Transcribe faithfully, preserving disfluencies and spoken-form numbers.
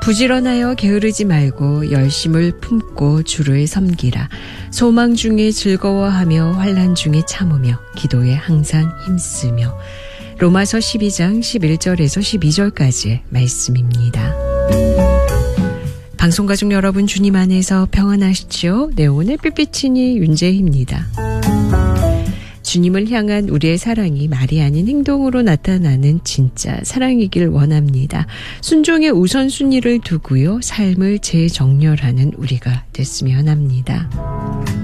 부지런하여 게으르지 말고 열심을 품고 주를 섬기라. 소망 중에 즐거워하며 환난 중에 참으며 기도에 항상 힘쓰며. 로마서 십이 장 십일 절에서 십이 절까지의 말씀입니다. 방송가족 여러분, 주님 안에서 평안하시죠? 네, 오늘 삐삐치니 윤재희입니다. 주님을 향한 우리의 사랑이 말이 아닌 행동으로 나타나는 진짜 사랑이길 원합니다. 순종의 우선순위를 두고요, 삶을 재정렬하는 우리가 됐으면 합니다.